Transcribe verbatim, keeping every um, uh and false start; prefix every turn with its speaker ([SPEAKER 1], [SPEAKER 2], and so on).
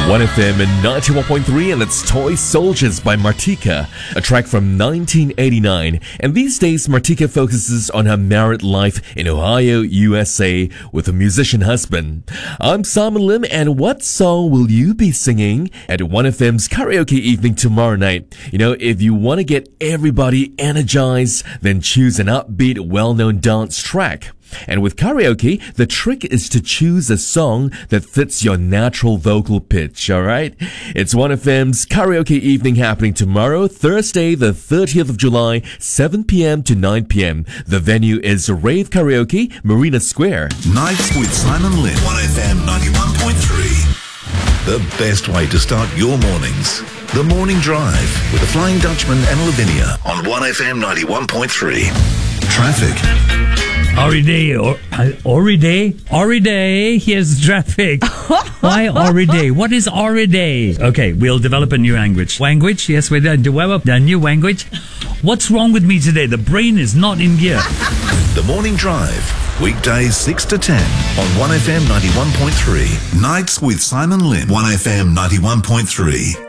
[SPEAKER 1] one F M and ninety-one point three, and it's Toy Soldiers by Martika, a track from nineteen eighty-nine. And these days, Martika focuses on her married life in Ohio, U S A, with a musician husband. I'm Simon Lim, and what song will you be singing at one F M's karaoke evening tomorrow night? You know, if you want to get everybody energized, then choose an upbeat, well-known dance track. And with karaoke, the trick is to choose a song that fits your natural vocal pitch, alright? It's one F M's karaoke evening happening tomorrow, Thursday, the thirtieth of July, seven p.m. to nine p.m. The venue is Rave Karaoke, Marina Square.
[SPEAKER 2] Nights with Simon Lim. one F M ninety-one point three. The best way to start your mornings. The Morning Drive with the Flying Dutchman and Lavinia on one F M ninety-one point three. Traffic.
[SPEAKER 3] Already, or, already, already, here's traffic. Why already? What is already? Okay, we'll develop a new language. Language, yes, we're going to develop a new language. What's wrong with me today? The brain is not in gear.
[SPEAKER 2] The Morning Drive, weekdays six to ten on one F M ninety-one point three. Nights with Simon Lim, one F M ninety-one point three.